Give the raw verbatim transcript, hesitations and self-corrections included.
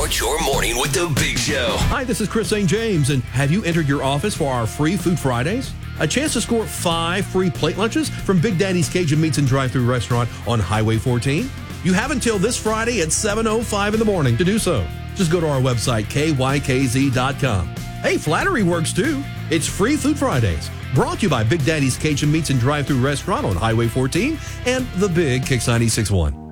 Start your morning with the Big Show. Hi, this is Chris Saint James, and have you entered your office for our free Food Fridays? A chance to score five free plate lunches from Big Daddy's Cajun Meats and Drive-Thru Restaurant on Highway fourteen? You have until this Friday at seven oh five in the morning to do so. Just go to our website, K Y K Z dot com. Hey, flattery works too. It's free Food Fridays. Brought to you by Big Daddy's Cajun Meats and Drive-Thru Restaurant on Highway fourteen and the Big Kix ninety-six point one.